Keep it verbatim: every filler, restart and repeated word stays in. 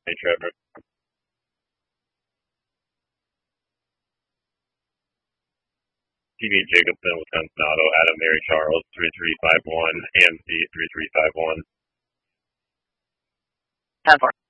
Hey, Trevor. T V Jacobson, Wisconsin Auto, Adam Mary Charles, three three five one, A M C three three five one. ten four.